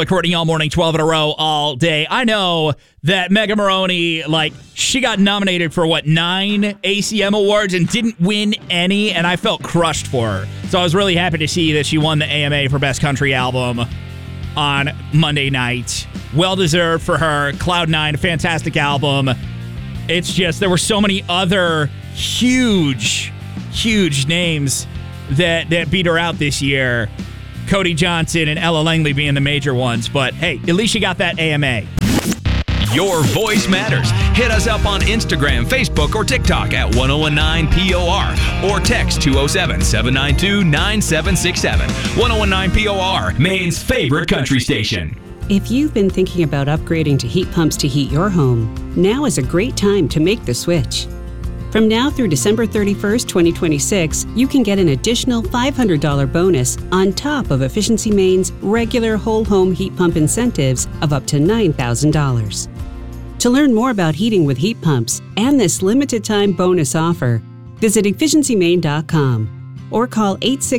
According all morning, 12 in a row, all day. I know that Megan Moroney, she got nominated for, 9 ACM awards and didn't win any, and I felt crushed for her. So I was really happy to see that she won the AMA for Best Country Album on Monday night. Well-deserved for her. Cloud9, a fantastic album. It's just, there were so many other huge names that beat her out this year. Cody Johnson and Ella Langley being the major ones. But hey, at least you got that AMA. Your voice matters. Hit us up on Instagram, Facebook, or TikTok at 1019POR or text 207-792-9767. 1019POR, Maine's favorite country station. If you've been thinking about upgrading to heat pumps to heat your home, now is a great time to make the switch. From now through December 31st, 2026, you can get an additional $500 bonus on top of Efficiency Maine's regular whole home heat pump incentives of up to $9,000. To learn more about heating with heat pumps and this limited time bonus offer, visit efficiencymaine.com or call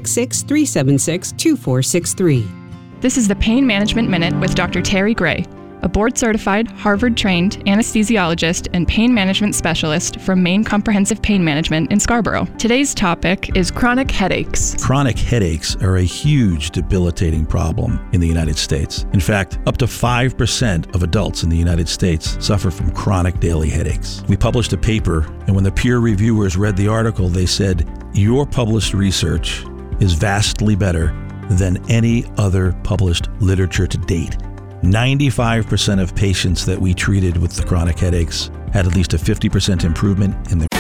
866-376-2463. This is the Pain Management Minute with Dr. Terry Gray, a board-certified, Harvard-trained anesthesiologist and pain management specialist from Maine Comprehensive Pain Management in Scarborough. Today's topic is chronic headaches. Chronic headaches are a huge debilitating problem in the United States. In fact, up to 5% of adults in the United States suffer from chronic daily headaches. We published a paper, and when the peer reviewers read the article, they said, "Your published research is vastly better than any other published literature to date." 95% of patients that we treated with the chronic headaches had at least a 50% improvement in their